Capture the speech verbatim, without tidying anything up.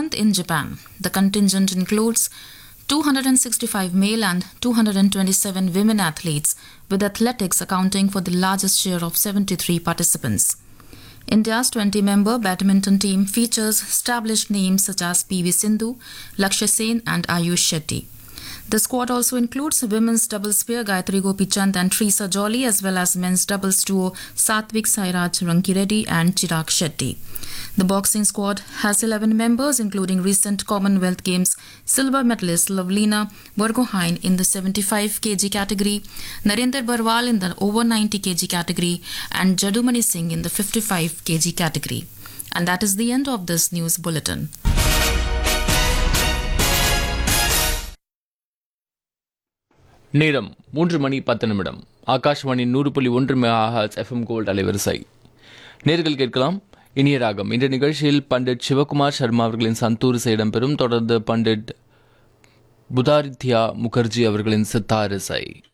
seventh in Japan. The contingent includes two hundred sixty-five male and two hundred twenty-seven women athletes, with athletics accounting for the largest share of seventy-three participants. India's twenty-member badminton team features established names such as P V Sindhu, Lakshya Sen and Ayush Shetty. The squad also includes women's doubles pair Gayatri Gopichand and Teresa Jolly, as well as men's doubles duo Satvik Sairaj Rankireddy and Chirag Shetty. The boxing squad has eleven members, including recent Commonwealth Games silver medalist Lavlina Borgohain in the seventy-five kilograms category, Narendra Barwal in the over ninety kilograms category, and Jadumani Singh in the fifty-five kilograms category. And that is the end of this news bulletin. நேரம் மூன்று மணி பத்து நிமிடம். ஆகாஷ்வாணி நூறு புள்ளி ஒன்று megahertz FM gold அலைவரிசை. நேர்கள் கேட்கலாம் இனிய ராகம். இந்த நிகழ்ச்சியில் பண்டிட் சிவகுமார் சர்மா அவர்களின் சந்தூரிசை இடம்பெறும். தொடர்ந்து பண்டிட் புதாரித்யா முகர்ஜி அவர்களின் சித்தாரிசை.